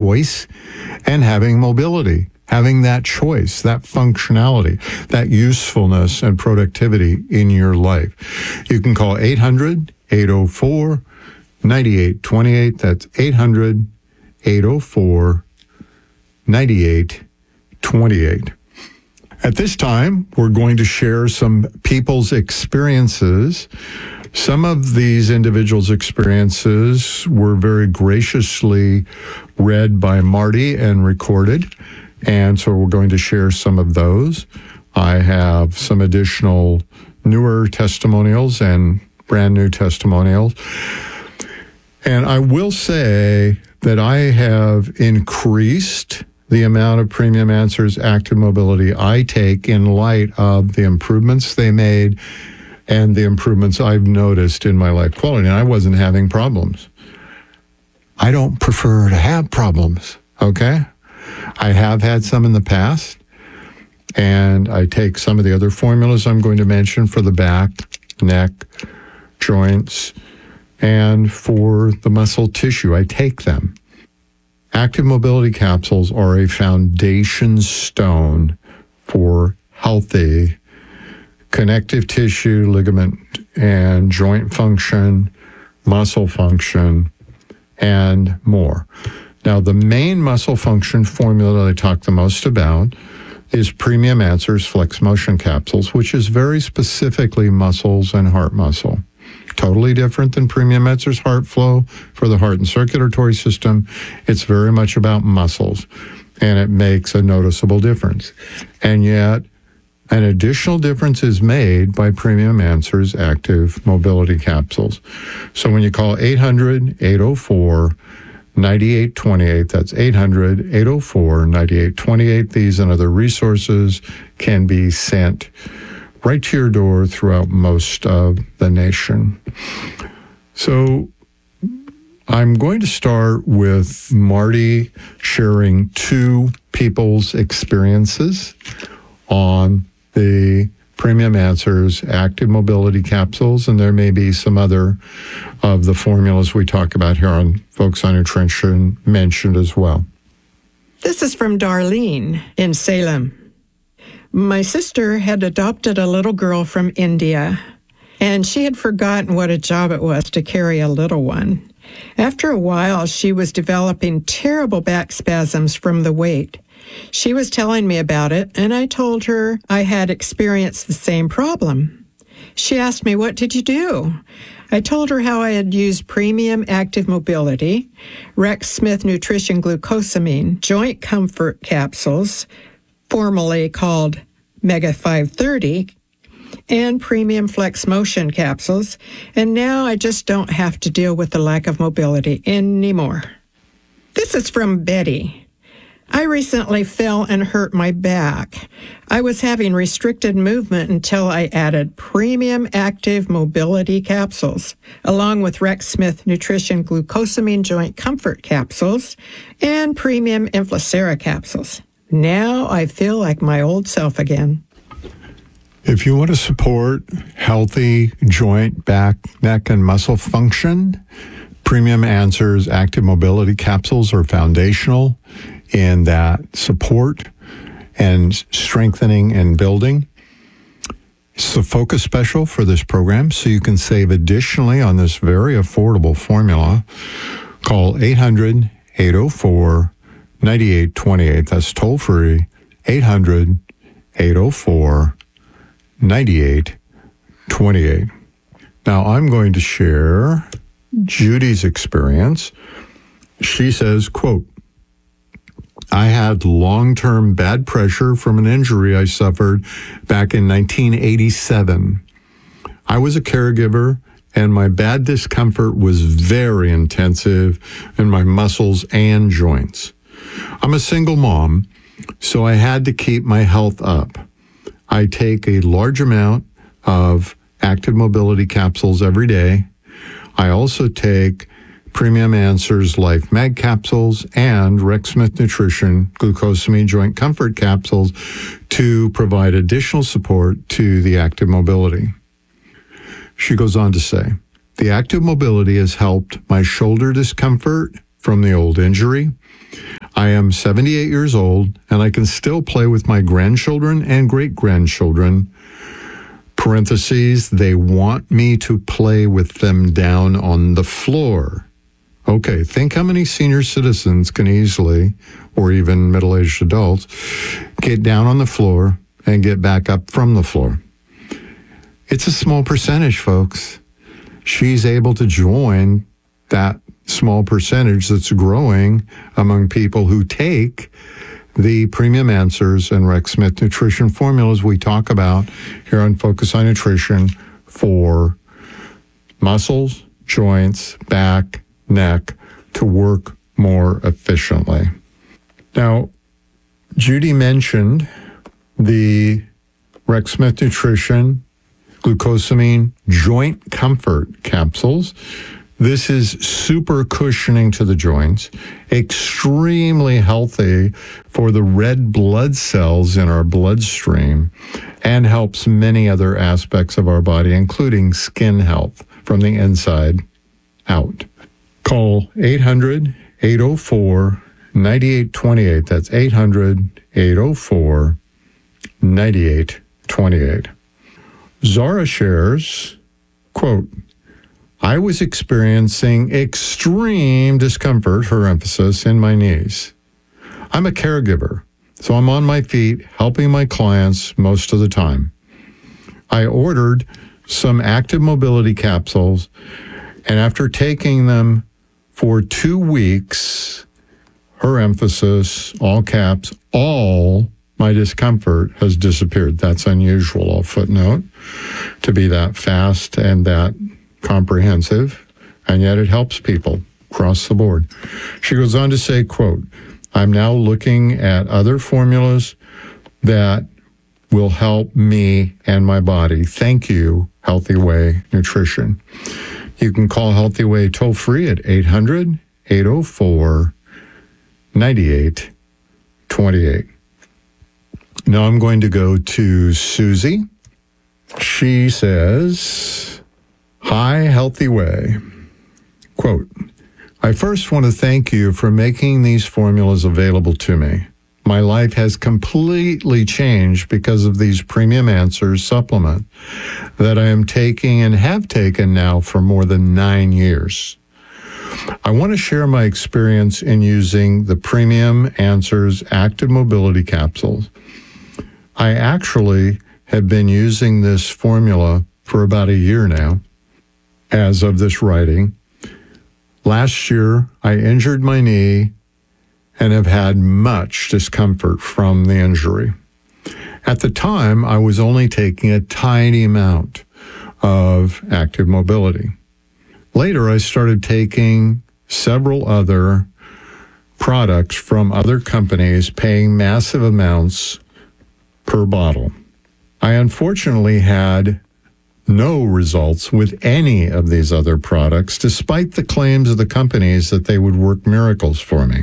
choice and having mobility, having that choice, that functionality, that usefulness and productivity in your life. You can call 800-804-9828. That's 800-804-9828. At this time, we're going to share some people's experiences. Some of these individuals' experiences were very graciously read by Marty and recorded, and so we're going to share some of those. I have some additional newer testimonials and brand new testimonials. And I will say that I have increased the amount of Premium Answers Active Mobility I take in light of the improvements they made and the improvements I've noticed in my life quality. And I wasn't having problems. I don't prefer to have problems, okay? I have had some in the past, and I take some of the other formulas I'm going to mention for the back, neck, joints, and for the muscle tissue. I take them. Active mobility capsules are a foundation stone for healthy connective tissue, ligament, and joint function, muscle function, and more. Now, the main muscle function formula that I talk the most about is Premium Answers Flex Motion Capsules, which is very specifically muscles and heart muscle. Totally different than Premium Answers Heart Flow for the heart and circulatory system. It's very much about muscles, and it makes a noticeable difference. And yet, an additional difference is made by Premium Answers Active Mobility Capsules. So when you call 800-804-9828, that's 800-804-9828, these and other resources can be sent right to your door throughout most of the nation. So I'm going to start with Marty sharing two people's experiences on the Premium Answers Active Mobility Capsules, and there may be some other of the formulas we talk about here on Focus on Nutrition mentioned as well. This is from Darlene in Salem. My sister had adopted a little girl from India, and she had forgotten what a job it was to carry a little one. After a while, she was developing terrible back spasms from the weight. She was telling me about it, and I told her I had experienced the same problem. She asked me, "What did you do?" I told her how I had used Premium Active Mobility, Rex Smith Nutrition Glucosamine, Joint Comfort Capsules, formerly called Mega 530, and Premium Flex Motion Capsules, and now I just don't have to deal with the lack of mobility anymore. This is from Betty. I recently fell and hurt my back. I was having restricted movement until I added Premium Active Mobility Capsules, along with Rex Smith Nutrition Glucosamine Joint Comfort Capsules and Premium Inflacera Capsules. Now I feel like my old self again. If you want to support healthy joint, back, neck, and muscle function, Premium Answers Active Mobility Capsules are foundational in that support and strengthening and building. It's a focus special for this program, so you can save additionally on this very affordable formula. Call 800-804-9828. That's toll free, 800-804-9828. Now I'm going to share Judy's experience. She says, quote, I had long-term bad pressure from an injury I suffered back in 1987. I was a caregiver, and my bad discomfort was very intensive in my muscles and joints. I'm a single mom, so I had to keep my health up. I take a large amount of active mobility capsules every day. I also take Premium Answers Life Mag capsules and Rex Smith Nutrition Glucosamine Joint Comfort capsules to provide additional support to the active mobility. She goes on to say, the active mobility has helped my shoulder discomfort from the old injury. I am 78 years old, and I can still play with my grandchildren and great-grandchildren. Parentheses, they want me to play with them down on the floor. Okay, think how many senior citizens can easily, or even middle-aged adults, get down on the floor and get back up from the floor. It's a small percentage, folks. She's able to join that small percentage that's growing among people who take the Premium Answers and Rex Smith nutrition formulas we talk about here on Focus on Nutrition for muscles, joints, back, neck to work more efficiently. Now, Judy mentioned the Rex Smith Nutrition glucosamine joint comfort capsules. This is super cushioning to the joints, extremely healthy for the red blood cells in our bloodstream, and helps many other aspects of our body, including skin health from the inside out. Call 800-804-9828. That's 800-804-9828. Zara shares, quote, I was experiencing extreme discomfort, her emphasis, in my knees. I'm a caregiver, so I'm on my feet helping my clients most of the time. I ordered some active mobility capsules, and after taking them for 2 weeks, her emphasis, all caps, all my discomfort has disappeared. That's unusual, I'll footnote, to be that fast and that comprehensive, and yet it helps people across the board. She goes on to say, quote, I'm now looking at other formulas that will help me and my body. Thank you, Healthy Way Nutrition. You can call Healthy Way toll-free at 800-804-9828. Now I'm going to go to Susie. She says, hi, Healthy Way. Quote, I first want to thank you for making these formulas available to me. My life has completely changed because of these Premium Answers supplement that I am taking and have taken now for more than 9 years. I want to share my experience in using the Premium Answers Active Mobility Capsules. I actually have been using this formula for about a year now, as of this writing. Last year, I injured my knee and have had much discomfort from the injury. At the time, I was only taking a tiny amount of active mobility. Later, I started taking several other products from other companies, paying massive amounts per bottle. I unfortunately had no results with any of these other products, despite the claims of the companies that they would work miracles for me.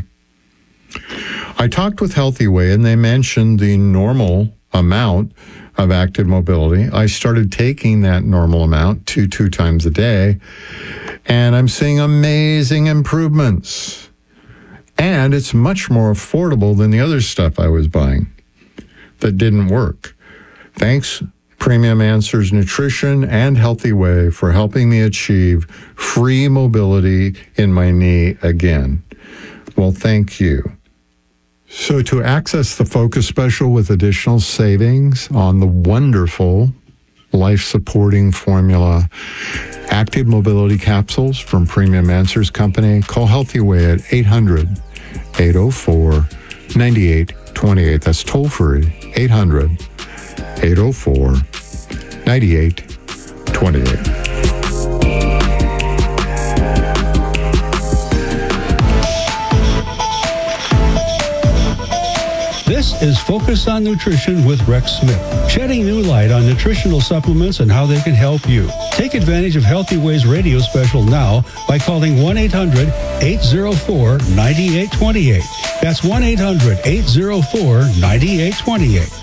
I talked with Healthy Way, and they mentioned the normal amount of active mobility. I started taking that normal amount two times a day, and I'm seeing amazing improvements. And it's much more affordable than the other stuff I was buying that didn't work. Thanks, Premium Answers Nutrition and Healthy Way, for helping me achieve free mobility in my knee again. Well, thank you. So to access the Focus Special with additional savings on the wonderful life-supporting formula Active Mobility Capsules from Premium Answers Company, call Healthy Way at 800-804-9828. That's toll-free, 800-804-9828. This is Focus on Nutrition with Rex Smith, shedding new light on nutritional supplements and how they can help you. Take advantage of Healthy Ways radio special now by calling 1-800-804-9828. That's 1-800-804-9828.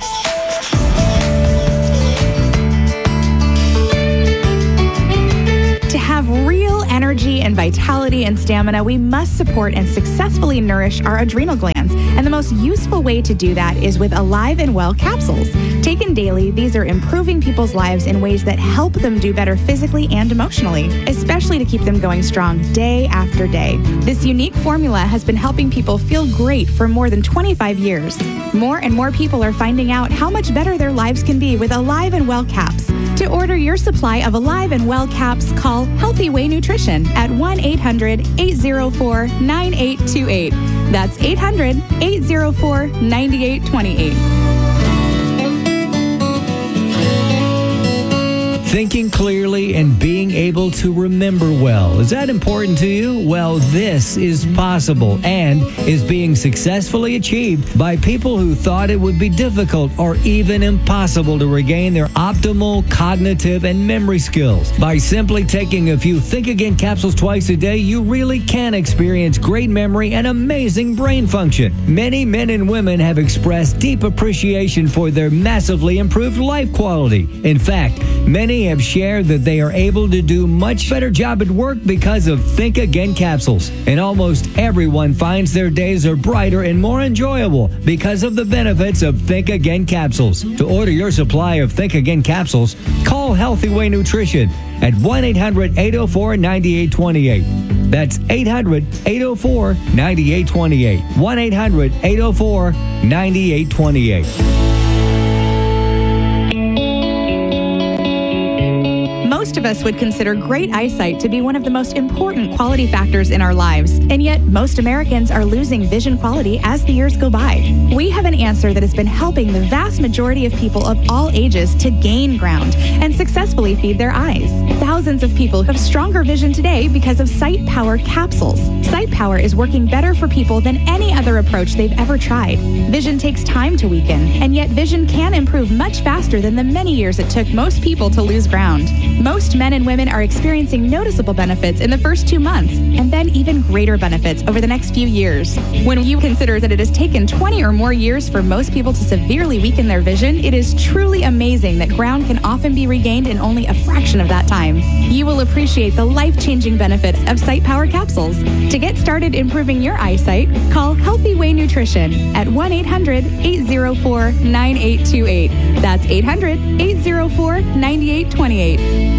To have real energy and vitality and stamina, we must support and successfully nourish our adrenal glands. And the most useful way to do that is with Alive and Well capsules. Taken daily, these are improving people's lives in ways that help them do better physically and emotionally, especially to keep them going strong day after day. This unique formula has been helping people feel great for more than 25 years. More and more people are finding out how much better their lives can be with Alive and Well caps. To order your supply of Alive and Well caps, call Healthy Way Nutrition at 1-800-804-9828. That's 800-804-9828. Thinking clearly and being able to remember well. Is that important to you? Well, this is possible and is being successfully achieved by people who thought it would be difficult or even impossible to regain their optimal cognitive and memory skills. By simply taking a few Think Again capsules twice a day, you really can experience great memory and amazing brain function. Many men and women have expressed deep appreciation for their massively improved life quality. In fact, many have shared that they are able to do much better job at work because of Think Again capsules. And almost everyone finds their days are brighter and more enjoyable because of the benefits of Think Again capsules. To order your supply of Think Again capsules, call Healthy Way Nutrition at 1-800-804-9828. That's 800-804-9828. 1-800-804-9828. Most of us would consider great eyesight to be one of the most important quality factors in our lives, and yet most Americans are losing vision quality as the years go by. We have an answer that has been helping the vast majority of people of all ages to gain ground and successfully feed their eyes. Thousands of people have stronger vision today because of Sight Power capsules. Sight Power is working better for people than any other approach they've ever tried. Vision takes time to weaken, and yet vision can improve much faster than the many years it took most people to lose ground. Most men and women are experiencing noticeable benefits in the first 2 months, and then even greater benefits over the next few years. When you consider that it has taken 20 or more years for most people to severely weaken their vision, it is truly amazing that ground can often be regained in only a fraction of that time. You will appreciate the life-changing benefits of Sight Power capsules. To get started improving your eyesight, call Healthy Way Nutrition at 1-800-804-9828. That's 800-804-9828.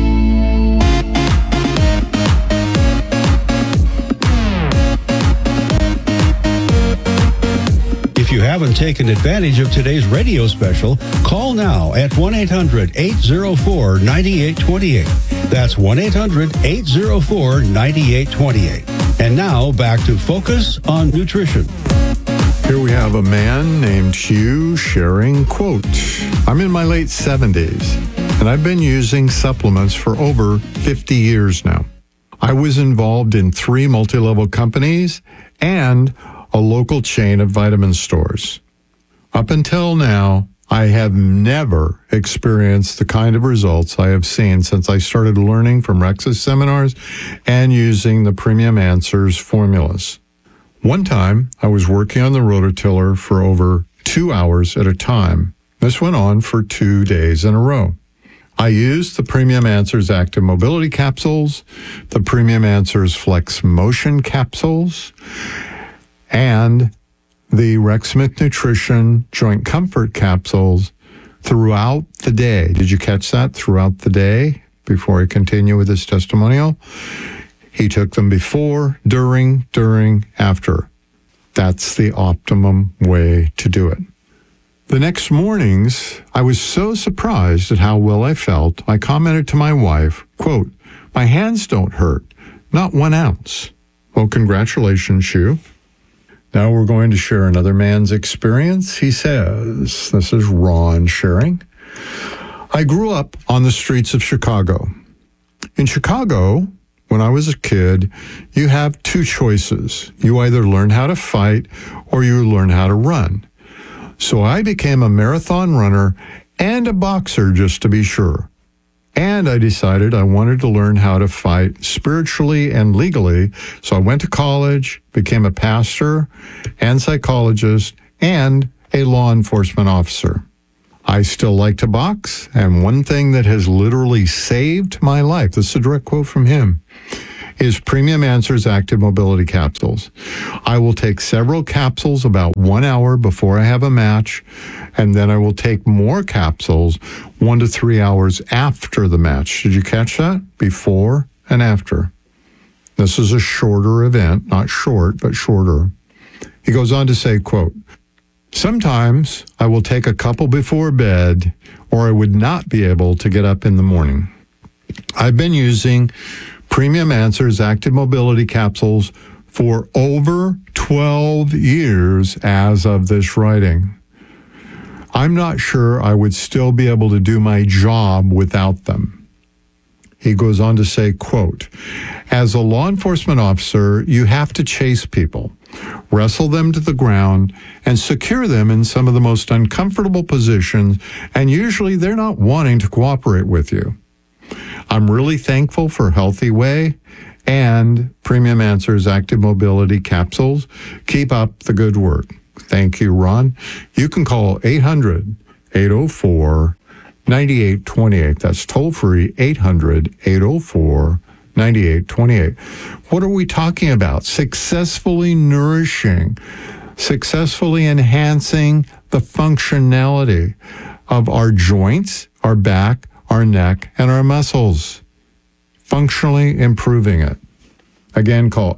If you haven't taken advantage of today's radio special, call now at 1-800-804-9828. That's 1-800-804-9828. And now back to Focus on Nutrition. Here we have a man named Hugh sharing, quote, "I'm in my late 70s, and I've been using supplements for over 50 years now. I was involved in 3 multi-level companies and a local chain of vitamin stores. Up until now, I have never experienced the kind of results I have seen since I started learning from Rex's seminars and using the Premium Answers formulas. One time, I was working on the rototiller for over 2 hours at a time. This went on for 2 days in a row. I used the Premium Answers Active Mobility capsules, the Premium Answers Flex Motion capsules, and the Rex Smith Nutrition Joint Comfort capsules throughout the day. Did you catch that? Throughout the day, before I continue with this testimonial. He took them before, during, after. That's the optimum way to do it. The next mornings, I was so surprised at how well I felt, I commented to my wife, quote, "My hands don't hurt, not 1 ounce." Well, congratulations, Hugh. Now we're going to share another man's experience. He says, this is Ron sharing, "I grew up on the streets of Chicago. In Chicago, when I was a kid, you have 2 choices. You either learn how to fight or you learn how to run. So I became a marathon runner and a boxer just to be sure. And I decided I wanted to learn how to fight spiritually and legally. So I went to college, became a pastor and psychologist and a law enforcement officer. I still like to box, and one thing that has literally saved my life," this is a direct quote from him, is Premium Answers Active Mobility Capsules. I will take several capsules about 1 hour before I have a match, and then I will take more capsules 1 to 3 hours after the match. Did you catch that? Before and after. This is a shorter event, not short, but shorter. He goes on to say, quote, sometimes I will take a couple before bed, or I would not be able to get up in the morning. I've been using Premium Answers Active Mobility Capsules for over 12 years as of this writing. I'm not sure I would still be able to do my job without them. He goes on to say, quote, as a law enforcement officer, you have to chase people, wrestle them to the ground, and secure them in some of the most uncomfortable positions, and usually they're not wanting to cooperate with you. I'm really thankful for Healthy Way and Premium Answers Active Mobility Capsules. Keep up the good work. Thank you, Ron. You can call 800-804-9828. That's toll free, 800-804-9828. What are we talking about? Successfully nourishing, successfully enhancing the functionality of our joints, our back, our neck, and our muscles. Functionally improving it. Again, call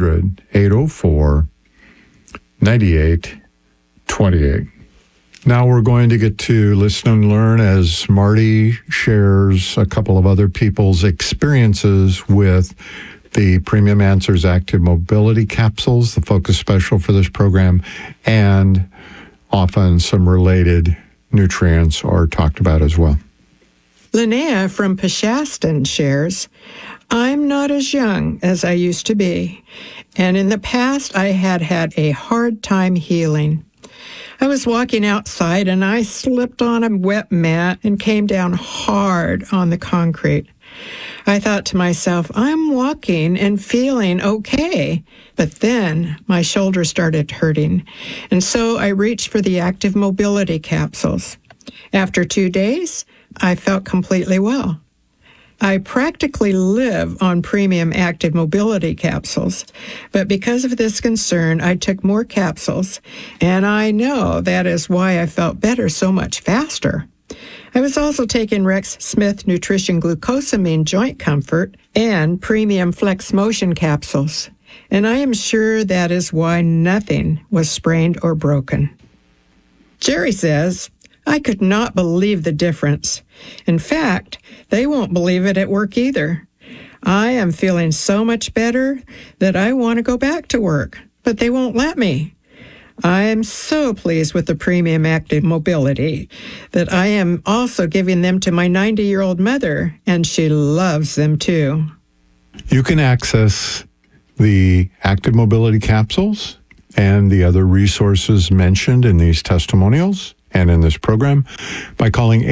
800-804-9828. Now we're going to get to listen and learn as Marty shares a couple of other people's experiences with the Premium Answers Active Mobility Capsules, the focus special for this program, and often some related nutrients are talked about as well. Linnea from Peshastin shares, I'm not as young as I used to be, and in the past I had a hard time healing. I was walking outside and I slipped on a wet mat and came down hard on the concrete. I thought to myself, I'm walking and feeling okay, but then my shoulder started hurting, and so I reached for the Active Mobility Capsules. After 2 days, I felt completely well. I practically live on Premium Active Mobility Capsules, but because of this concern, I took more capsules, and I know that is why I felt better so much faster. I was also taking Rex Smith Nutrition Glucosamine Joint Comfort and Premium Flex Motion Capsules, and I am sure that is why nothing was sprained or broken. Jerry says, I could not believe the difference. In fact, they won't believe it at work either. I am feeling so much better that I want to go back to work, but they won't let me. I am so pleased with the Premium Active Mobility that I am also giving them to my 90-year-old mother, and she loves them too. You can access the Active Mobility Capsules and the other resources mentioned in these testimonials and in this program by calling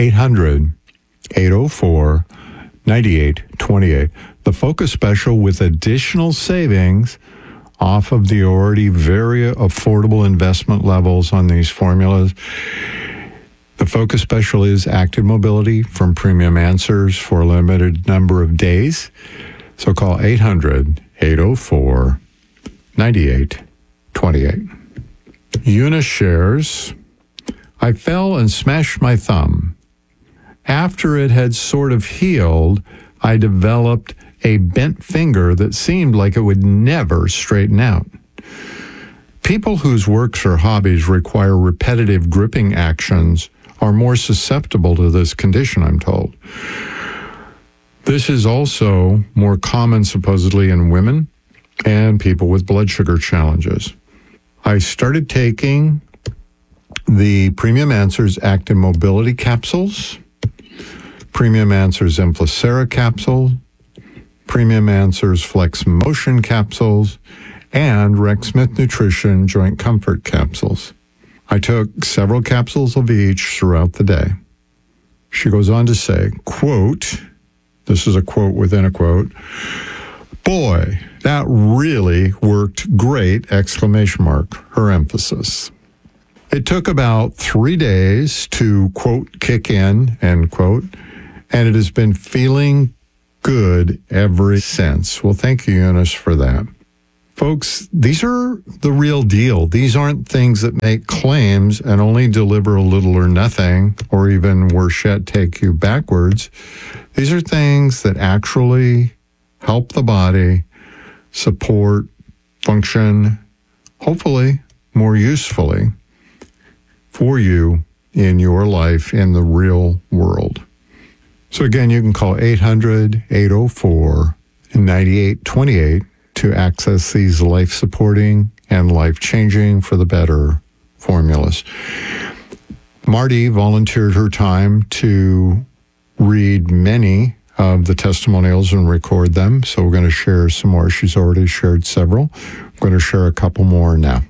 800-804-9828. The focus special with additional savings off of the already very affordable investment levels on these formulas. The focus special is Active Mobility from Premium Answers for a limited number of days. So call 800-804-9828. Eunice shares, I fell and smashed my thumb. After it had sort of healed, I developed a bent finger that seemed like it would never straighten out. People whose works or hobbies require repetitive gripping actions are more susceptible to this condition, I'm told. This is also more common supposedly in women and people with blood sugar challenges. I started taking the Premium Answers Active Mobility Capsules, Premium Answers Emplacera Capsule, Premium Answers Flex Motion Capsules, and Rex Smith Nutrition Joint Comfort Capsules. I took several capsules of each throughout the day. She goes on to say, quote, this is a quote within a quote, boy, that really worked great, exclamation mark, her emphasis. It took about 3 days to, quote, kick in, end quote, and it has been feeling good ever since. Well, thank you, Eunice, for that. Folks, these are the real deal. These aren't things that make claims and only deliver a little or nothing, or even worse yet, take you backwards. These are things that actually help the body support, function, hopefully more usefully for you in your life in the real world. So again, you can call 800-804-9828 to access these life-supporting and life-changing for the better formulas. Marty volunteered her time to read many of the testimonials and record them, so we're going to share some more. She's already shared several. I'm going to share a couple more now.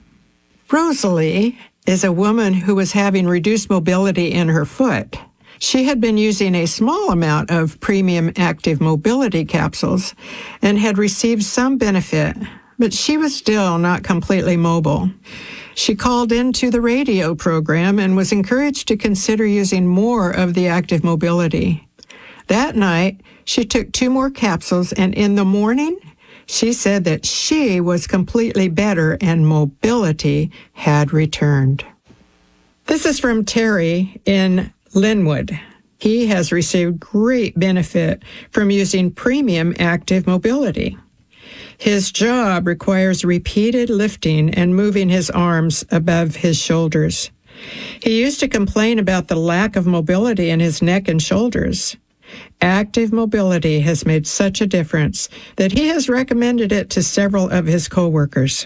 Rosalie is a woman who was having reduced mobility in her foot. She had been using a small amount of premium active mobility capsules and had received some benefit, but she was still not completely mobile. She called into the radio program and was encouraged to consider using more of the active mobility. That night, she took 2 more capsules, and in the morning, she said that she was completely better and mobility had returned. This is from Terry in Linwood. He has received great benefit from using premium active mobility. His job requires repeated lifting and moving his arms above his shoulders. He used to complain about the lack of mobility in his neck and shoulders. Active mobility has made such a difference that he has recommended it to several of his coworkers.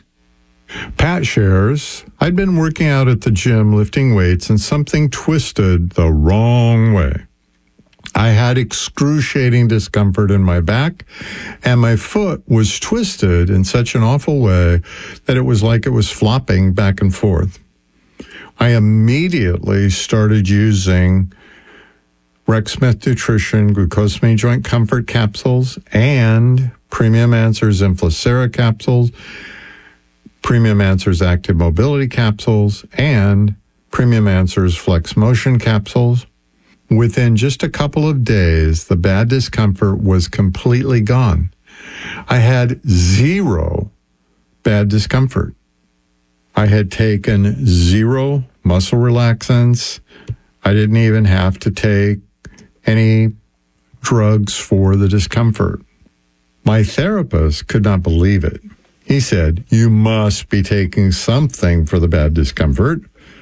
Pat shares, I'd been working out at the gym lifting weights and something twisted the wrong way. I had excruciating discomfort in my back, and my foot was twisted in such an awful way that it was like it was flopping back and forth. I immediately started using Rex Smith Nutrition Glucosamine Joint Comfort capsules and Premium Answers Inflacera capsules, Premium Answers Active Mobility capsules, and Premium Answers Flex Motion capsules. Within just a couple of days, the bad discomfort was completely gone. I had 0 bad discomfort. I had taken 0 muscle relaxants. I didn't even have to take any drugs for the discomfort. My therapist could not believe it. He said, "You must be taking something for the bad discomfort."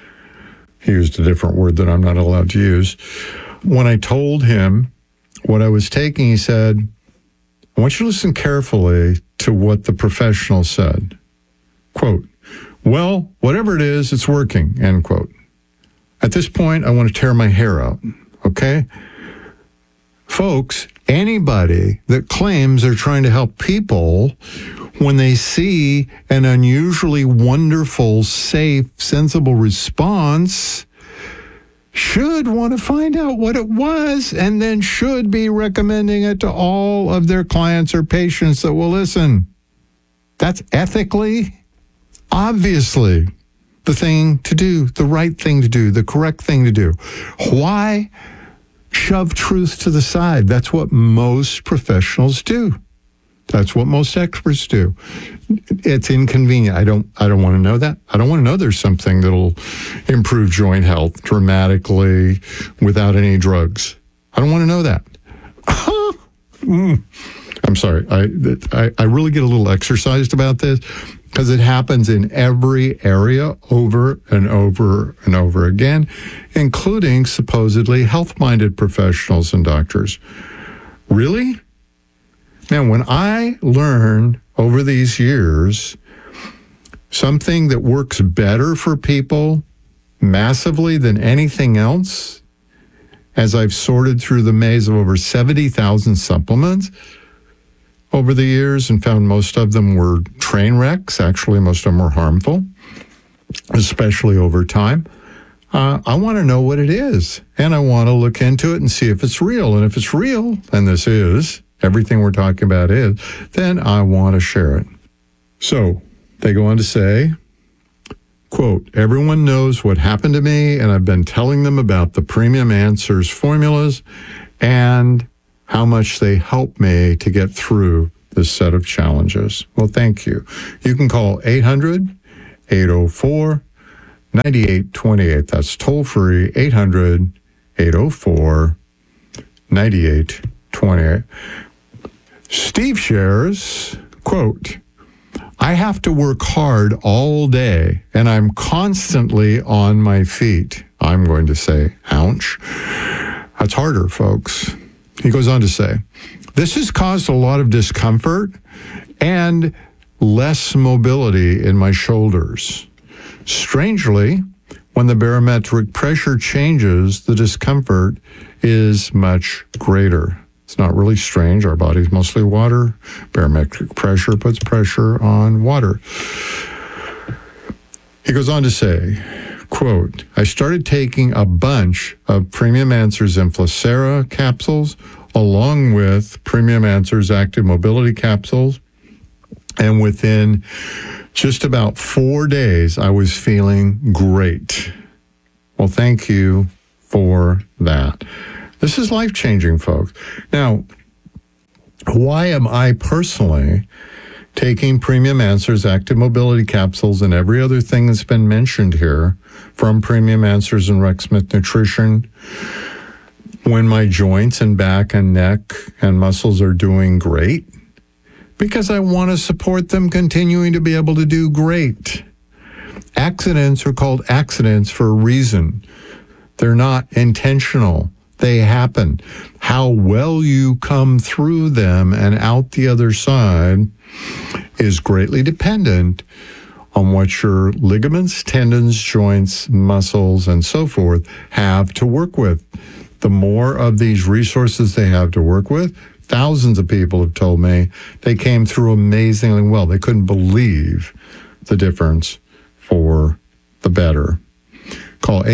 He used a different word that I'm not allowed to use. When I told him what I was taking, he said, "I want you to listen carefully to what the professional said." Quote, "Well, whatever it is, it's working," end quote. At this point, I want to tear my hair out, okay? Folks, anybody that claims they're trying to help people, when they see an unusually wonderful, safe, sensible response, should want to find out what it was and then should be recommending it to all of their clients or patients that will listen. That's ethically, obviously, the thing to do, the right thing to do, the correct thing to do. Why shove truth to the side? That's what most professionals do. That's what most experts do. It's inconvenient. I don't want to know that. I don't want to know there's something that'll improve joint health dramatically without any drugs. I don't want to know that. I'm sorry. I really get a little exercised about this because it happens in every area over and over and over again, including supposedly health-minded professionals and doctors. Really? Now, when I learn over these years something that works better for people massively than anything else, as I've sorted through the maze of over 70,000 supplements over the years and found most of them were train wrecks, actually most of them were harmful, especially over time, I want to know what it is, and I want to look into it and see if it's real. And if it's real, and this is, everything we're talking about is, then I want to share it. So they go on to say, quote, "Everyone knows what happened to me, and I've been telling them about the Premium Answers formulas and how much they help me to get through this set of challenges. Well, thank you. You can call 800-804-9828. That's toll free, 800-804-9828. Steve shares, quote, I have to work hard all day and I'm constantly on my feet. I'm going to say, ouch. That's harder, folks. He goes on to say, this has caused a lot of discomfort and less mobility in my shoulders. Strangely, when the barometric pressure changes, the discomfort is much greater. It's not really strange. Our body's mostly water. Barometric pressure puts pressure on water. He goes on to say, quote, I started taking a bunch of Premium Answers Inflacera capsules along with Premium Answers Active Mobility capsules. And within just about 4 days, I was feeling great. Well, thank you for that. This is life-changing, folks. Now, why am I personally taking Premium Answers Active Mobility capsules and every other thing that's been mentioned here from Premium Answers and Rex Smith Nutrition when my joints and back and neck and muscles are doing great? Because I want to support them continuing to be able to do great. Accidents are called accidents for a reason. They're not intentional. They happen. How well you come through them and out the other side is greatly dependent on what your ligaments, tendons, joints, muscles, and so forth have to work with. The more of these resources they have to work with, thousands of people have told me they came through amazingly well. They couldn't believe the difference for the better. Call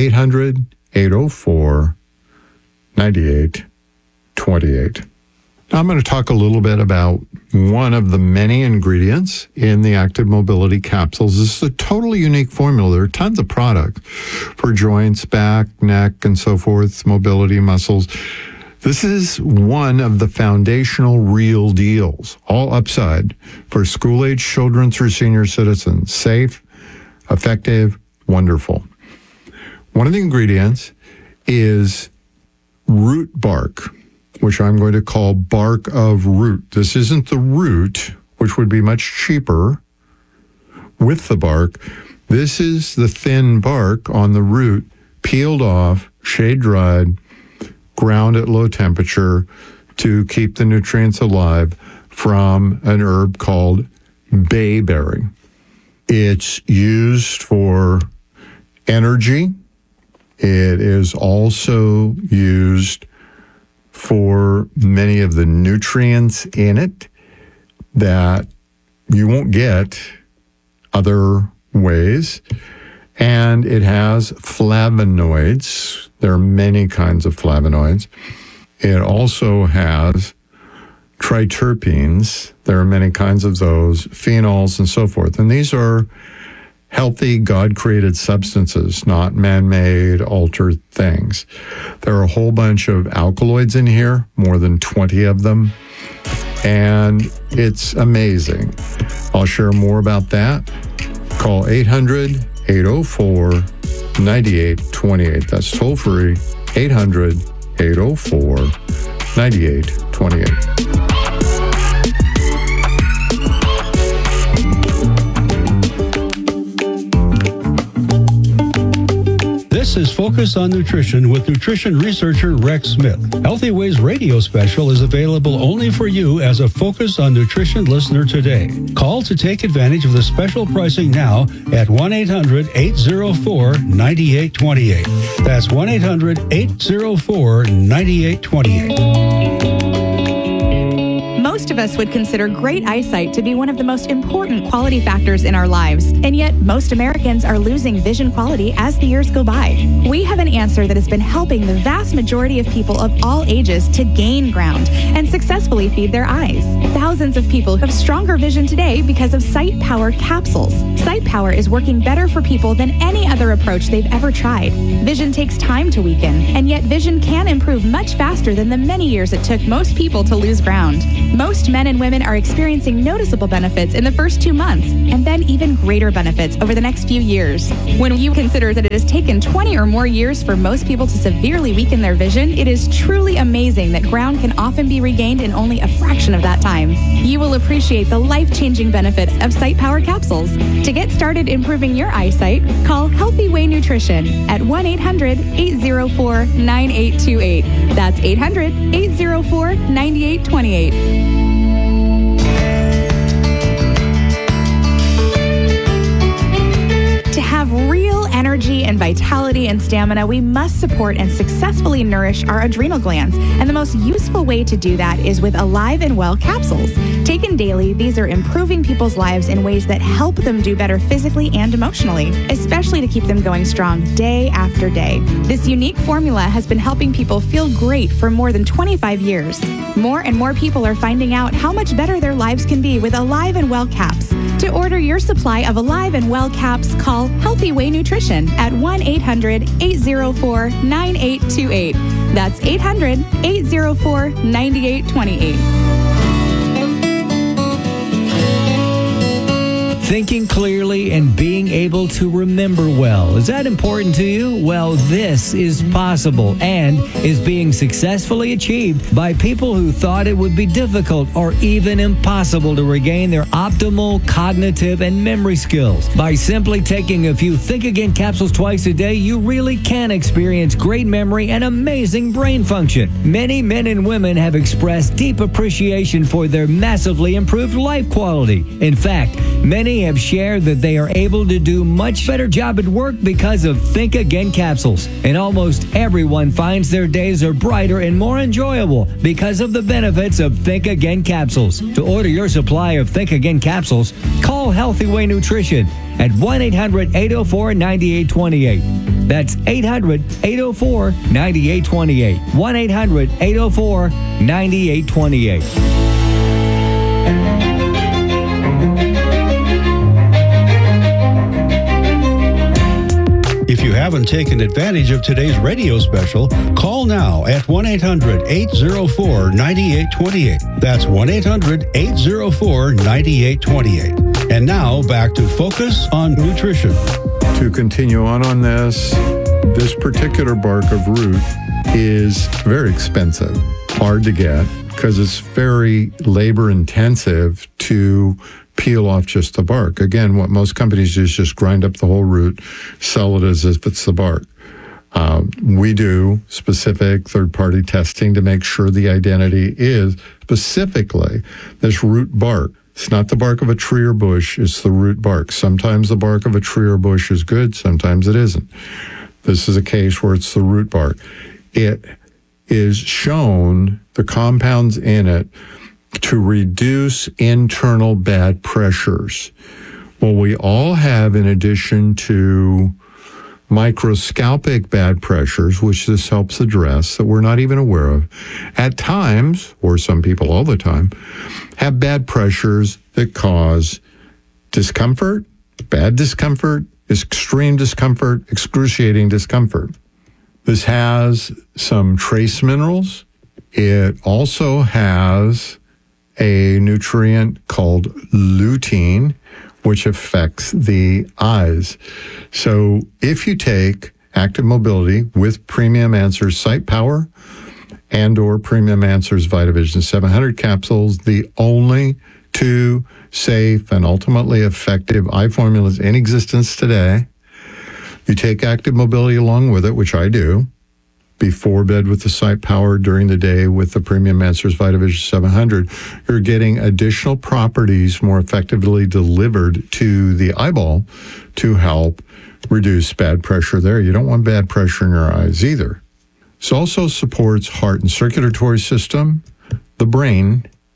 800-804-9828. Now I'm going to talk a little bit about one of the many ingredients in the Active Mobility capsules. This is a totally unique formula. There are tons of products for joints, back, neck, and so forth, mobility, muscles. This is one of the foundational real deals, all upside for school-age children through senior citizens. Safe, effective, wonderful. One of the ingredients is root bark, which I'm going to call bark of root. This isn't the root, which would be much cheaper with the bark. This is the thin bark on the root, peeled off, shade-dried, ground at low temperature to keep the nutrients alive from an herb called bayberry. It's used for energy. It is also used for many of the nutrients in it that you won't get other ways. And it has flavonoids. There are many kinds of flavonoids. It also has triterpenes. There are many kinds of those, phenols and so forth. And these are healthy, God-created substances, not man-made, altered things. There are a whole bunch of alkaloids in here, more than 20 of them. And it's amazing. I'll share more about that. Call 800-804-9828. That's toll free, 800-804-9828. This is Focus on Nutrition with nutrition researcher Rex Smith. Healthy Ways radio special is available only for you as a Focus on Nutrition listener today. Call to take advantage of the special pricing now at 1-800-804-9828. That's 1-800-804-9828. Most of us would consider great eyesight to be one of the most important quality factors in our lives, and yet most Americans are losing vision quality as the years go by. We have an answer that has been helping the vast majority of people of all ages to gain ground and successfully feed their eyes. Thousands of people have stronger vision today because of Sight Power capsules. Sight Power is working better for people than any other approach they've ever tried. Vision takes time to weaken, and yet vision can improve much faster than the many years it took most people to lose ground. Most men and women are experiencing noticeable benefits in the first 2 months, and then even greater benefits over the next few years. When you consider that it has taken 20 or more years for most people to severely weaken their vision, it is truly amazing that ground can often be regained in only a fraction of that time. You will appreciate the life-changing benefits of Sight Power capsules. To get started improving your eyesight, call Healthy Way Nutrition at 1-800-804-9828. That's 800-804-9828. To have real energy and vitality and stamina, we must support and successfully nourish our adrenal glands. And the most useful way to do that is with Alive and Well capsules. Taken daily, these are improving people's lives in ways that help them do better physically and emotionally, especially to keep them going strong day after day. This unique formula has been helping people feel great for more than 25 years. More and more people are finding out how much better their lives can be with Alive and Well caps. To order your supply of Alive and Well caps, call Healthy Way Nutrition at 1-800-804-9828. That's 800-804-9828. Thinking clearly and being able to remember well. Is that important to you? Well, this is possible and is being successfully achieved by people who thought it would be difficult or even impossible to regain their optimal cognitive and memory skills. By simply taking a few Think Again capsules twice a day, you really can experience great memory and amazing brain function. Many men and women have expressed deep appreciation for their massively improved life quality. In fact, many have shared that they are able to do much better job at work because of Think Again capsules. And almost everyone finds their days are brighter and more enjoyable because of the benefits of Think Again capsules. To order your supply of Think Again capsules, call Healthy Way Nutrition at 1-800-804-9828. That's 800-804-9828. 1-800-804-9828. If you haven't taken advantage of today's radio special, call now at 1-800-804-9828. That's 1-800-804-9828. And now back to Focus on Nutrition. To continue on this particular bark of root is very expensive, hard to get, because it's very labor intensive to peel off just the bark. Again, what most companies do is just grind up the whole root, sell it as if it's the bark. We do specific third-party testing to make sure the identity is specifically this root bark. It's not the bark of a tree or bush, it's the root bark. Sometimes the bark of a tree or bush is good, sometimes it isn't. This is a case where it's the root bark. It is shown, the compounds in it, to reduce internal bad pressures. Well, we all have, in addition to microscopic bad pressures, which this helps address, that we're not even aware of, at times, or some people all the time, have bad pressures that cause discomfort, bad discomfort, extreme discomfort, excruciating discomfort. This has some trace minerals. It also has a nutrient called lutein, which affects the eyes. So if you take Active Mobility with Premium Answers Sight Power and or Premium Answers VitaVision 700 capsules, the only two safe and ultimately effective eye formulas in existence today, you take Active Mobility along with it, which I do, before bed with the Sight Power, during the day with the Premium Answers VitaVision 700, you're getting additional properties more effectively delivered to the eyeball to help reduce bad pressure there. You don't want bad pressure in your eyes either. This also supports heart and circulatory system, the brain,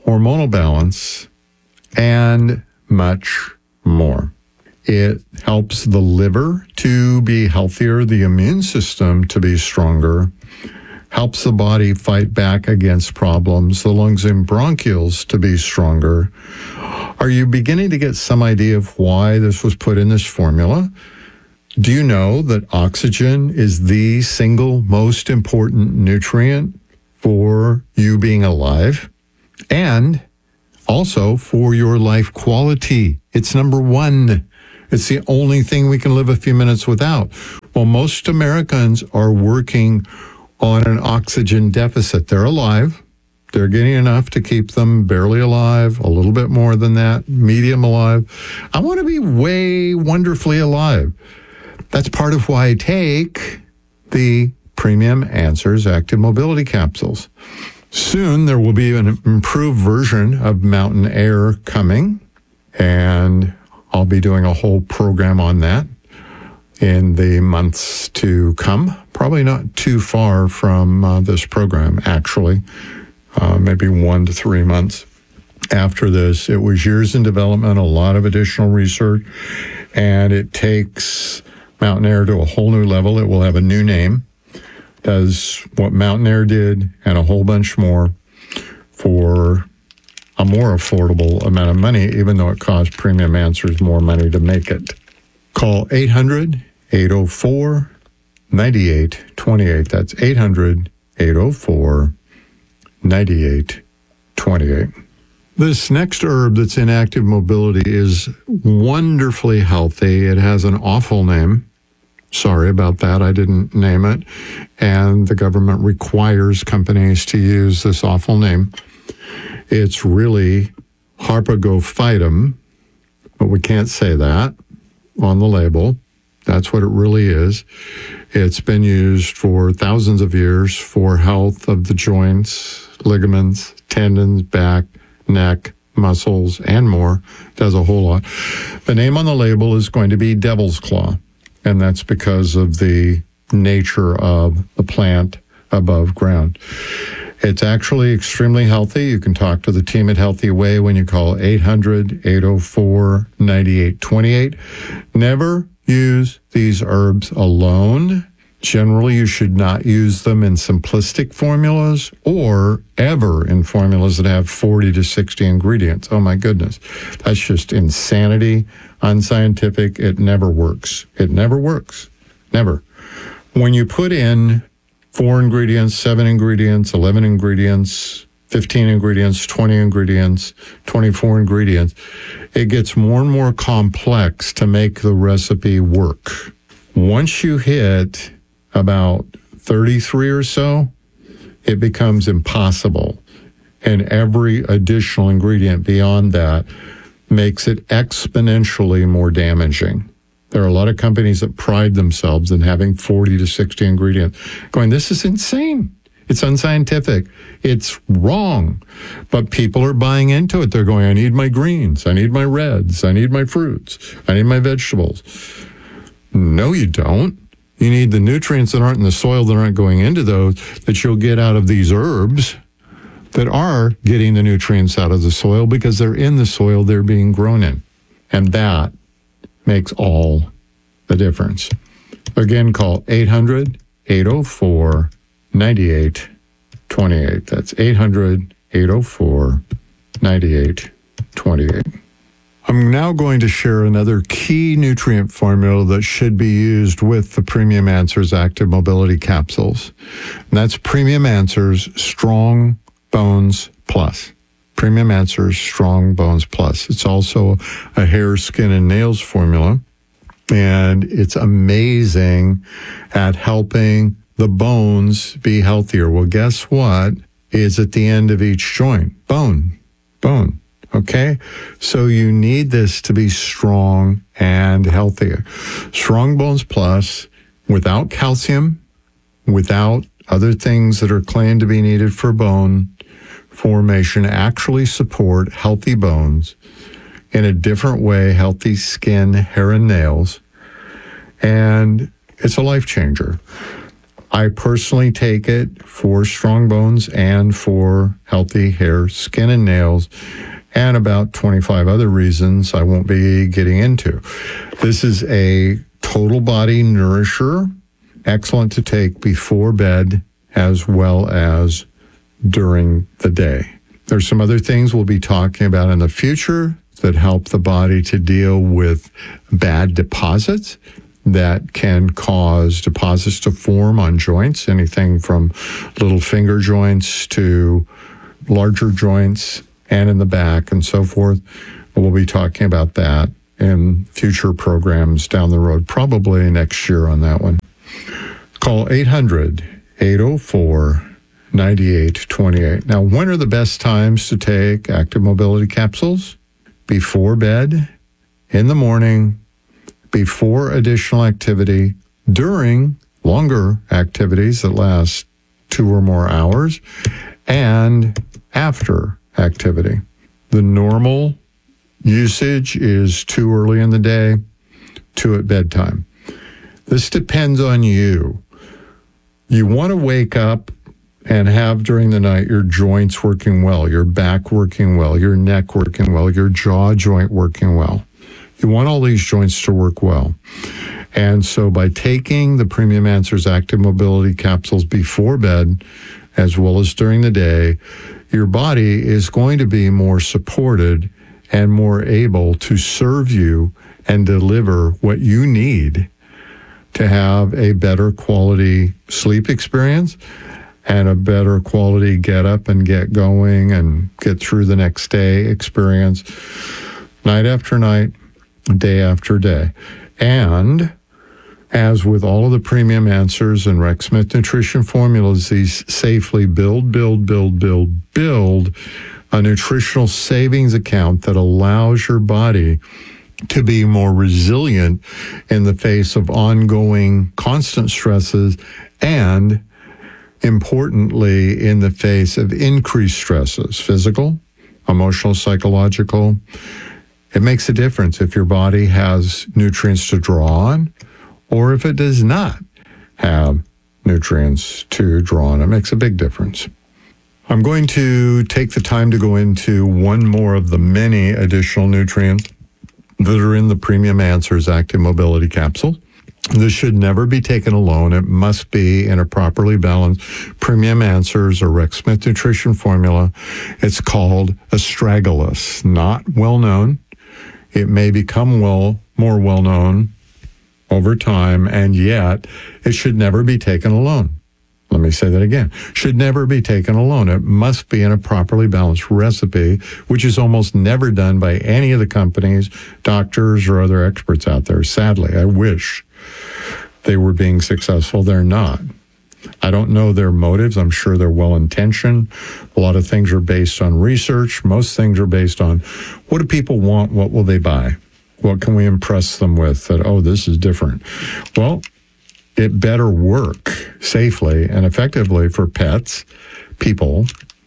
hormonal balance, and much more. It helps the liver to be healthier, the immune system to be stronger, helps the body fight back against problems, the lungs and bronchioles to be stronger. Are you beginning to get some idea of why this was put in this formula? Do you know that oxygen is the single most important nutrient for you being alive and also for your life quality? It's number one. It's the only thing we can live a few minutes without. Well, most Americans are working on an oxygen deficit. They're alive. They're getting enough to keep them barely alive, a little bit more than that, medium alive. I want to be way wonderfully alive. That's part of why I take the Premium Answers Active Mobility Capsules. Soon there will be an improved version of Mountain Air coming, and I'll be doing a whole program on that in the months to come. Probably not too far from this program, actually. Maybe 1 to 3 months after this. It was years in development, a lot of additional research, and it takes Mountain Air to a whole new level. It will have a new name, does what Mountain Air did and a whole bunch more for a more affordable amount of money, even though it costs Premium Answers more money to make it. Call 800-804-9828. That's 800-804-9828. This next herb that's in active mobility is wonderfully healthy. It has an awful name. Sorry about that. I didn't name it. And the government requires companies to use this awful name. It's really Harpagophytum, but we can't say that on the label. That's what it really is. It's been used for thousands of years for health of the joints, ligaments, tendons, back, neck, muscles, and more. It does a whole lot. The name on the label is going to be Devil's Claw, and that's because of the nature of the plant above ground. It's actually extremely healthy. You can talk to the team at Healthy Way when you call 800-804-9828. Never use these herbs alone. Generally, you should not use them in simplistic formulas or ever in formulas that have 40 to 60 ingredients. Oh, my goodness. That's just insanity, unscientific. It never works. It never works. Never. When you put in 4 ingredients, 7 ingredients, 11 ingredients, 15 ingredients, 20 ingredients, 24 ingredients, it gets more and more complex to make the recipe work. Once you hit about 33 or so, it becomes impossible. And every additional ingredient beyond that makes it exponentially more damaging. There are a lot of companies that pride themselves in having 40 to 60 ingredients, going, this is insane. It's unscientific. It's wrong. But people are buying into it. They're going, I need my greens. I need my reds. I need my fruits. I need my vegetables. No, you don't. You need the nutrients that aren't in the soil, that aren't going into those, that you'll get out of these herbs that are getting the nutrients out of the soil because they're in the soil they're being grown in. And that makes all the difference. Again, call 800-804-9828. That's 800-804-9828. I'm now going to share another key nutrient formula that should be used with the Premium Answers Active Mobility Capsules. And that's Premium Answers Strong Bones Plus. Premium Answers Strong Bones Plus. It's also a hair, skin, and nails formula. And it's amazing at helping the bones be healthier. Well, guess what is at the end of each joint? Bone. Okay? So you need this to be strong and healthier. Strong Bones Plus, without calcium, without other things that are claimed to be needed for bone formation, actually support healthy bones in a different way, healthy skin, hair, and nails. And it's a life changer. I personally take it for strong bones and for healthy hair, skin, and nails, and about 25 other reasons I won't be getting into. This is a total body nourisher, excellent to take before bed as well as during the day. There's some other things we'll be talking about in the future that help the body to deal with bad deposits that can cause deposits to form on joints, anything from little finger joints to larger joints and in the back and so forth. We'll be talking about that in future programs down the road, probably next year on that one. Call 800-804-9828. Now, when are the best times to take active mobility capsules? Before bed, in the morning, before additional activity, during longer activities that last 2 or more hours, and after activity. The normal usage is 2 early in the day, 2 at bedtime. This depends on you. You want to wake up and have during the night your joints working well, your back working well, your neck working well, your jaw joint working well. You want all these joints to work well. And so by taking the Premium Answers Active Mobility Capsules before bed, as well as during the day, your body is going to be more supported and more able to serve you and deliver what you need to have a better quality sleep experience and a better quality get up and get going and get through the next day experience, night after night, day after day. And as with all of the Premium Answers and Rex Smith Nutrition formulas, these safely build a nutritional savings account that allows your body to be more resilient in the face of ongoing constant stresses and, importantly, in the face of increased stresses, physical, emotional, psychological. It makes a difference if your body has nutrients to draw on or if it does not have nutrients to draw on. It makes a big difference. I'm going to take the time to go into one more of the many additional nutrients that are in the Premium Answers Active Mobility Capsule. This should never be taken alone. It must be in a properly balanced Premium Answers or Rex Smith Nutrition formula. It's called astragalus, not well known. It may become more well known over time, and yet it should never be taken alone. Let me say that again. Should never be taken alone. It must be in a properly balanced recipe, which is almost never done by any of the companies, doctors, or other experts out there. Sadly, I wish they were being successful. They're not. I don't know their motives. I'm sure they're well-intentioned. A lot of things are based on research. Most things are based on what do people want? What will they buy? What can we impress them with that, oh, this is different? Well, it better work safely and effectively for pets, people,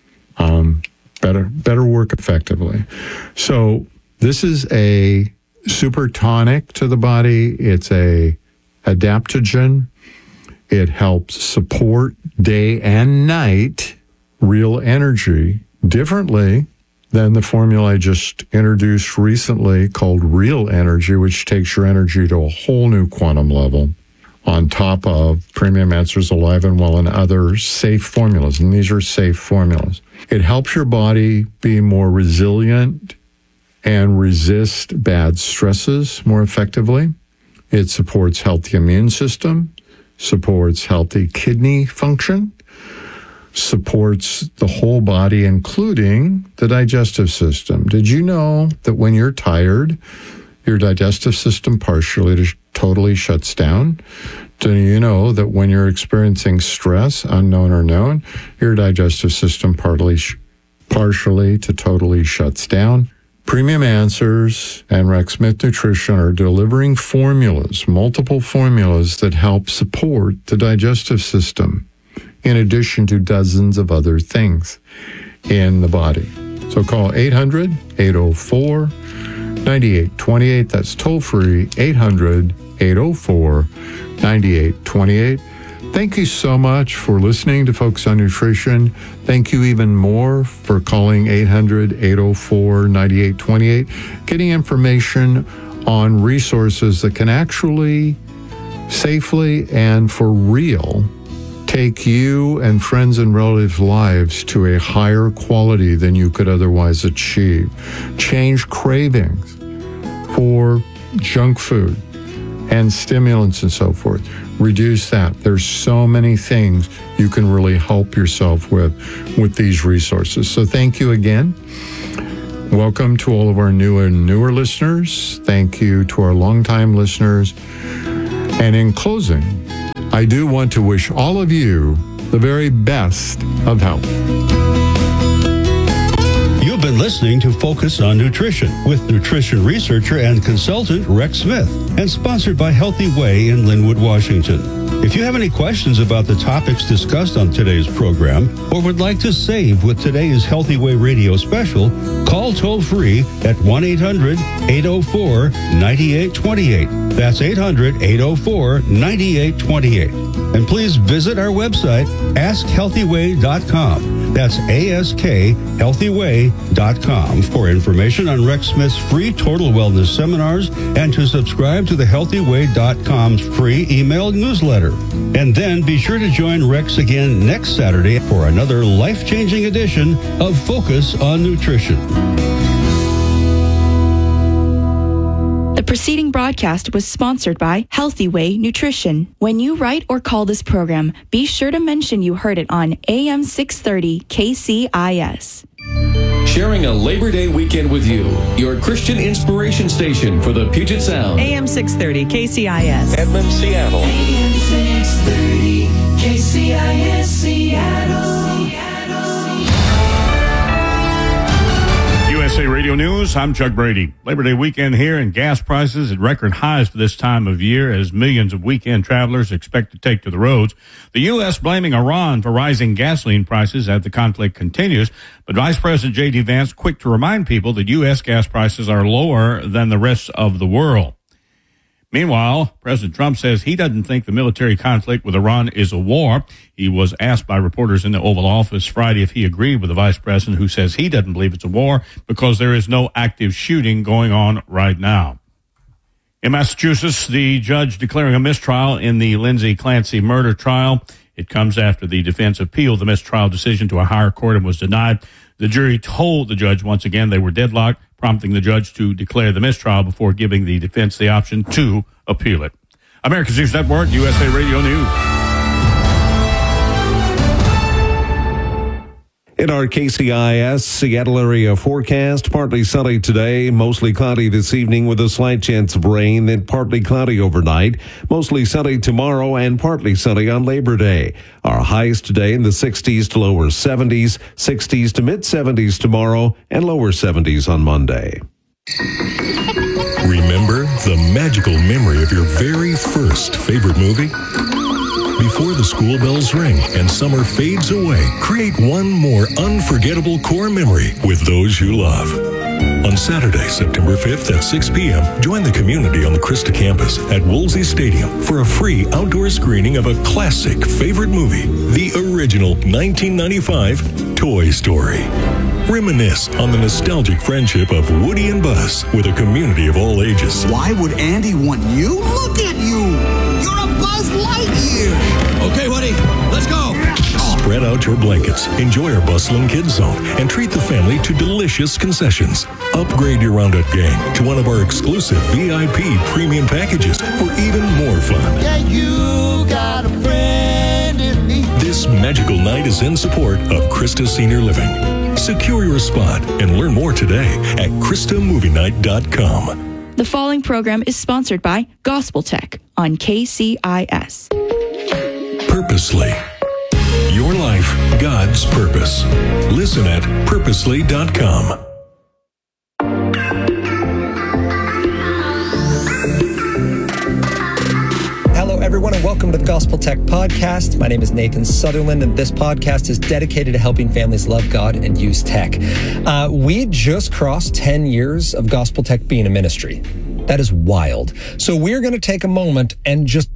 better work effectively. So this is a super tonic to the body. It's a adaptogen. It helps support day and night real energy differently than the formula I just introduced recently called Real Energy, which takes your energy to a whole new quantum level on top of Premium Answers Alive and Well and other safe formulas. And these are safe formulas. It helps your body be more resilient and resist bad stresses more effectively. It supports healthy immune system, supports healthy kidney function, supports the whole body, including the digestive system. Did you know that when you're tired, your digestive system partially to totally shuts down? Do you know that when you're experiencing stress, unknown or known, your digestive system partially to totally shuts down? Premium Answers and Rex Smith Nutrition are delivering formulas, multiple formulas that help support the digestive system, in addition to dozens of other things in the body. So call 800-804-9828. That's toll free, 800-804-9828. Thank you so much for listening to Focus on Nutrition. Thank you even more for calling 800-804-9828, getting information on resources that can actually safely and for real take you and friends and relatives' lives to a higher quality than you could otherwise achieve. Change cravings for junk food and stimulants and so forth. Reduce that. There's so many things you can really help yourself with these resources. So thank you again. Welcome to all of our newer listeners. Thank you to our longtime listeners. And in closing, I do want to wish all of you the very best of health. You've been listening to Focus on Nutrition with nutrition researcher and consultant Rex Smith, and sponsored by Healthy Way in Linwood, Washington. If you have any questions about the topics discussed on today's program, or would like to save with today's Healthy Way radio special, call toll-free at 1-800-804-9828. That's 800-804-9828. And please visit our website, AskHealthyWay.com. That's AskHealthyWay.com for information on Rex Smith's free total wellness seminars and to subscribe to the HealthyWay.com's free email newsletter. And then be sure to join Rex again next Saturday for another life-changing edition of Focus on Nutrition. The preceding broadcast was sponsored by Healthy Way Nutrition. When you write or call this program, be sure to mention you heard it on AM 630 KCIS. Sharing a Labor Day weekend with you, your Christian inspiration station for the Puget Sound. AM 630 KCIS. Edmond, Seattle. AM 630 KCIS, Seattle. USA Radio News, I'm Chuck Brady. Labor Day weekend here, and gas prices at record highs for this time of year as millions of weekend travelers expect to take to the roads. The U.S. blaming Iran for rising gasoline prices as the conflict continues, but Vice President J.D. Vance quick to remind people that U.S. gas prices are lower than the rest of the world. Meanwhile, President Trump says he doesn't think the military conflict with Iran is a war. He was asked by reporters in the Oval Office Friday if he agreed with the vice president, who says he doesn't believe it's a war because there is no active shooting going on right now. In Massachusetts, the judge declaring a mistrial in the Lindsay Clancy murder trial. It comes after the defense appealed the mistrial decision to a higher court and was denied. The jury told the judge once again they were deadlocked, prompting the judge to declare the mistrial before giving the defense the option to appeal it. America's News Network, USA Radio News. In our KCIS Seattle area forecast, partly sunny today, mostly cloudy this evening with a slight chance of rain, then partly cloudy overnight, mostly sunny tomorrow and partly sunny on Labor Day. Our highs today in the 60s to lower 70s, 60s to mid 70s tomorrow, and lower 70s on Monday. Remember the magical memory of your very first favorite movie? Before the school bells ring and summer fades away, create one more unforgettable core memory with those you love. On Saturday, September 5th at 6 p.m., join the community on the Krista campus at Woolsey Stadium for a free outdoor screening of a classic favorite movie, the original 1995 Toy Story. Reminisce on the nostalgic friendship of Woody and Buzz with a community of all ages. Why would Andy want you? Look at you! You're a Buzz Lightyear! Okay, Woody, let's go! Spread out your blankets, enjoy our bustling kids zone, and treat the family to delicious concessions. Upgrade your Roundup gang to one of our exclusive VIP premium packages for even more fun. Yeah, you got a friend in me. This magical night is in support of Krista Senior Living. Secure your spot and learn more today at KristaMovieNight.com. The following program is sponsored by Gospel Tech on KCIS. Purposely. Your life, God's purpose. Listen at purposely.com. Hello, everyone, and welcome to the Gospel Tech Podcast. My name is Nathan Sutherland, and this podcast is dedicated to helping families love God and use tech. We just crossed 10 years of Gospel Tech being a ministry. That is wild. So we're going to take a moment and just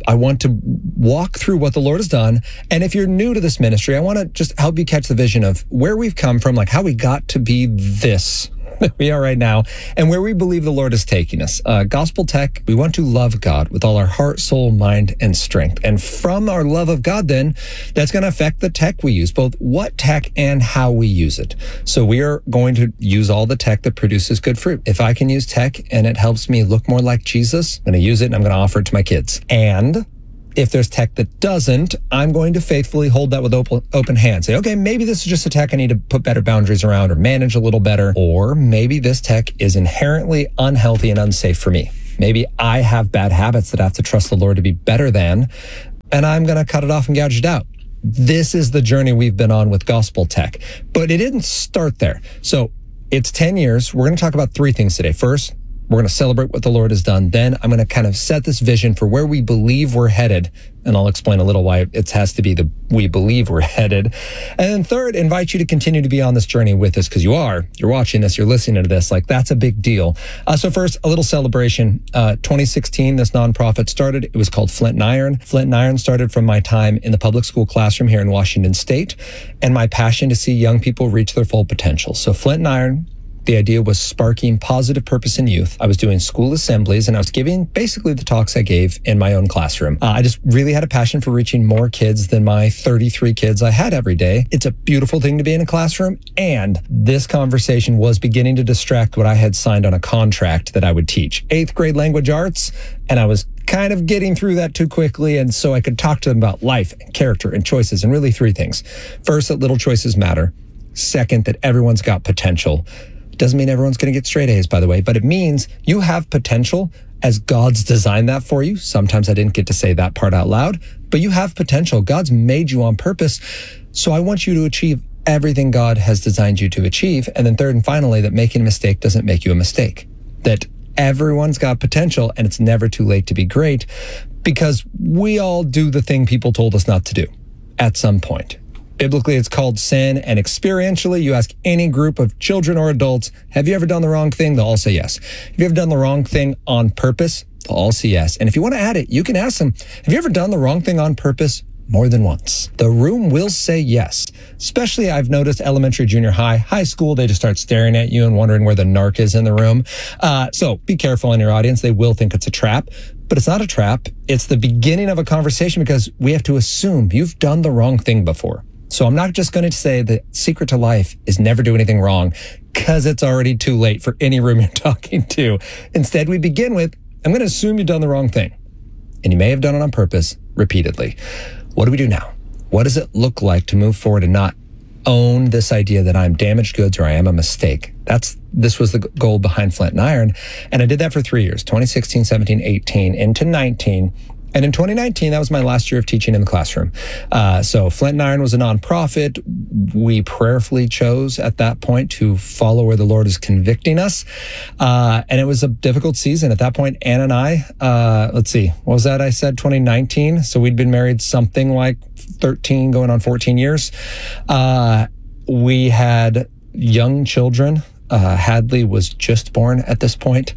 I want to walk through what the Lord has done. And if you're new to this ministry, I want to just help you catch the vision of where we've come from, like how we got to be this we are right now, and where we believe the Lord is taking us. Gospel Tech, we want to love God with all our heart, soul, mind, and strength. And from our love of God, then, that's going to affect the tech we use, both what tech and how we use it. So we are going to use all the tech that produces good fruit. If I can use tech and it helps me look more like Jesus, I'm going to use it and I'm going to offer it to my kids. And if there's tech that doesn't, I'm going to faithfully hold that with open hands. Say, okay, maybe this is just a tech I need to put better boundaries around or manage a little better. Or maybe this tech is inherently unhealthy and unsafe for me. Maybe I have bad habits that I have to trust the Lord to be better than, and I'm going to cut it off and gouge it out. This is the journey we've been on with Gospel Tech. But it didn't start there. So it's 10 years. We're going to talk about three things today. First, we're going to celebrate what the Lord has done. Then I'm going to kind of set this vision for where we believe we're headed. And I'll explain a little why it has to be the we believe we're headed. And then third, invite you to continue to be on this journey with us, because you're watching this, you're listening to this. Like, that's a big deal. So first, a little celebration. 2016, this nonprofit started. It was called Flint and Iron. Flint and Iron started from my time in the public school classroom here in Washington State and my passion to see young people reach their full potential. So Flint and Iron, the idea was sparking positive purpose in youth. I was doing school assemblies and I was giving basically the talks I gave in my own classroom. I just really had a passion for reaching more kids than my 33 kids I had every day. It's a beautiful thing to be in a classroom. And this conversation was beginning to distract what I had signed on a contract that I would teach. 8th grade language arts. And I was kind of getting through that too quickly. And so I could talk to them about life and character and choices, and really three things. First, that little choices matter. Second, that everyone's got potential. Doesn't mean everyone's going to get straight A's, by the way, but it means you have potential as God's designed that for you. Sometimes I didn't get to say that part out loud, but you have potential. God's made you on purpose. So I want you to achieve everything God has designed you to achieve. And then third and finally, that making a mistake doesn't make you a mistake. That everyone's got potential and it's never too late to be great, because we all do the thing people told us not to do at some point. Biblically, it's called sin, and experientially, you ask any group of children or adults, have you ever done the wrong thing? They'll all say yes. Have you ever done the wrong thing on purpose? They'll all say yes. And if you want to add it, you can ask them, have you ever done the wrong thing on purpose more than once? The room will say yes. Especially, I've noticed elementary, junior high, high school, they just start staring at you and wondering where the narc is in the room. So be careful in your audience. They will think it's a trap. But it's not a trap. It's the beginning of a conversation, because we have to assume you've done the wrong thing before. So I'm not just going to say the secret to life is never do anything wrong, because it's already too late for any room you're talking to. Instead, we begin with, I'm going to assume you've done the wrong thing. And you may have done it on purpose repeatedly. What do we do now? What does it look like to move forward and not own this idea that I'm damaged goods or I am a mistake? This was the goal behind Flint and Iron. And I did that for 3 years, 2016, 17, 18, into 19. And in 2019, that was my last year of teaching in the classroom. So Flint and Iron was a nonprofit. We prayerfully chose at that point to follow where the Lord is convicting us. And it was a difficult season. At that point, Ann and I, let's see, what was that I said, 2019? So we'd been married something like 13, going on 14 years. We had young children. Hadley was just born at this point.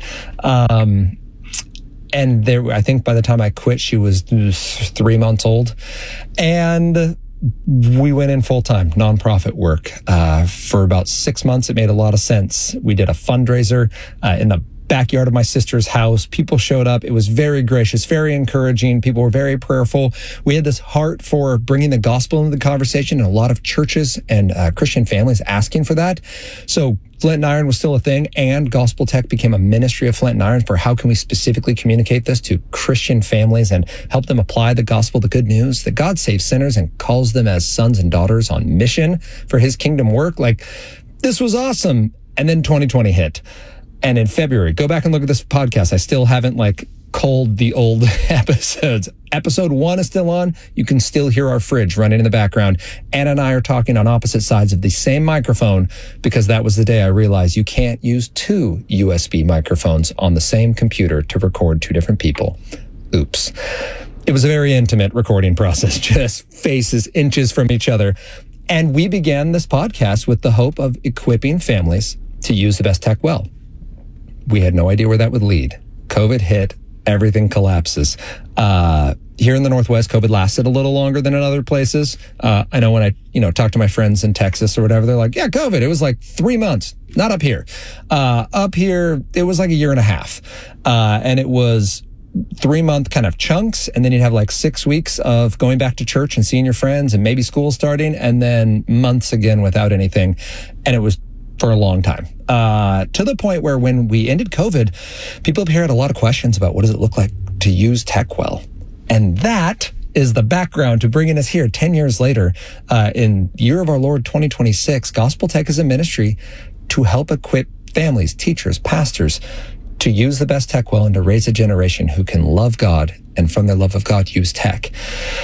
And I think by the time I quit, she was 3 months old. And we went in full-time nonprofit work. For about 6 months, it made a lot of sense. We did a fundraiser in the backyard of my sister's house. People showed up. It was very gracious, very encouraging. People were very prayerful. We had this heart for bringing the gospel into the conversation, and a lot of churches and Christian families asking for that. So Flint and Iron was still a thing, and Gospel Tech became a ministry of Flint and Iron for how can we specifically communicate this to Christian families and help them apply the gospel, the good news that God saves sinners and calls them as sons and daughters on mission for his kingdom work. Like, this was awesome. And then 2020 hit. And in February, go back and look at this podcast. I still haven't culled the old episodes. Episode 1 is still on. You can still hear our fridge running in the background. Anna and I are talking on opposite sides of the same microphone, because that was the day I realized you can't use 2 USB microphones on the same computer to record 2 different people. Oops. It was a very intimate recording process, just faces inches from each other. And we began this podcast with the hope of equipping families to use the best tech well. We had no idea where that would lead. COVID hit, everything collapses. here in the Northwest, COVID lasted a little longer than in other places. I know when I, talk to my friends in Texas or whatever, they're like, yeah, COVID, it was like 3 months. Not up here. Up here, it was like a year and a half. And it was 3-month kind of chunks. And then you'd have like 6 weeks of going back to church and seeing your friends and maybe school starting, and then months again without anything. And it was for a long time. To the point where when we ended COVID, people up here had a lot of questions about what does it look like to use tech well. And that is the background to bringing us here 10 years later, in year of our Lord 2026. Gospel Tech is a ministry to help equip families, teachers, pastors to use the best tech well and to raise a generation who can love God and from their love of God use tech.